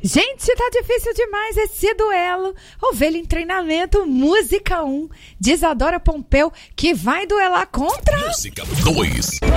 Gente, tá difícil demais esse duelo. Ovelha em Treinamento, música 1. Diz Adora Pompeu que vai duelar contra... Música 2.